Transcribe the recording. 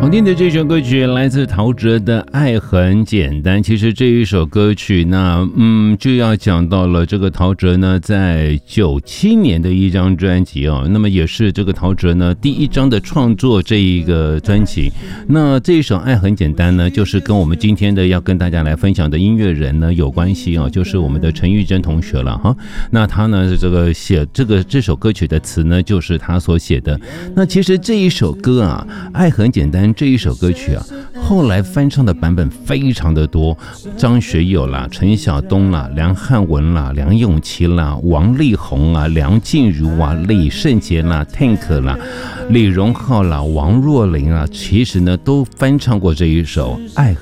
好听的这首歌曲来自陶喆的《爱很简单》。其实这一首歌曲呢，就要讲到了这个陶喆呢，在97年的一张专辑哦，那么也是这个陶喆呢第一张的创作这一个专辑。那这一首《爱很简单》呢，就是跟我们今天的要跟大家来分享的音乐人呢有关系哦，就是我们的陈玉珍同学了哈。那他呢这个写这首歌曲的词呢，就是他所写的。那其实这一首歌啊，《爱很简单》这一首歌曲啊，后来翻唱的版本非常的多，张学友啦、陈晓东啦、梁汉文啦、梁咏琪啦、王力宏啊、梁静茹啊、李圣杰啦、Tank 啦、李荣浩啦、王若琳啊，其实呢都翻唱过这一首《爱很简单》。